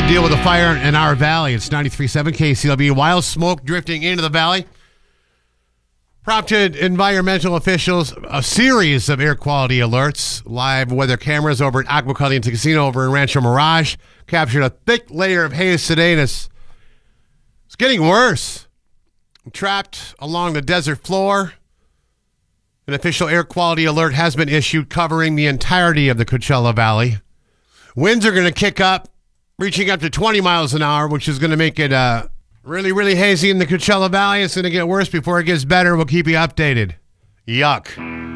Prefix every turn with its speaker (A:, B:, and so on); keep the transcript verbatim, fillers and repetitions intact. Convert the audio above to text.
A: to deal with a fire in our valley. It's ninety-three point seven K C L B. Wild smoke drifting into the valley prompted environmental officials a series of air quality alerts. Live weather cameras over at Aqua Caliente Casino over in Rancho Mirage captured a thick layer of haze today, and it's, it's getting worse. Trapped along the desert floor. An official air quality alert has been issued covering the entirety of the Coachella Valley. Winds are going to kick up, reaching up to twenty miles an hour, which is going to make it uh, really, really hazy in the Coachella Valley. It's going to get worse before it gets better. We'll keep you updated. Yuck.